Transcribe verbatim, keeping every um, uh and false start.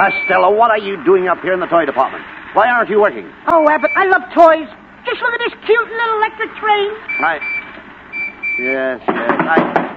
Costello, what are you doing up here in the toy department? Why aren't you working? Oh, Abbott, I love toys. Just look at this cute little electric train. I... Yes, yes, I...